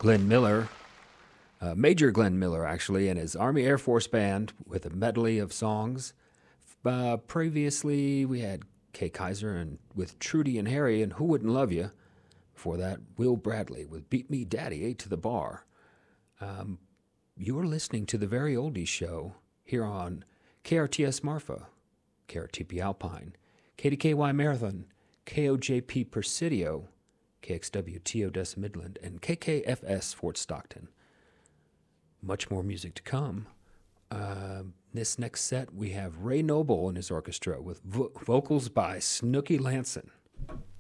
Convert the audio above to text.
Glenn Miller, Major Glenn Miller, actually, and his Army Air Force Band with a medley of songs. Previously, we had Kay Kaiser and with Trudy and Harry and Who Wouldn't Love You. Before that, Will Bradley with Beat Me Daddy, 8 to the Bar. You're listening to The Very Oldies Show here on KRTS Marfa, KRTP Alpine, KDKY Marathon, KOJP Presidio, KXW Odessa Midland, and KKFS Fort Stockton. Much more music to come. This next set, we have Ray Noble and his orchestra with vocals by Snooky Lanson.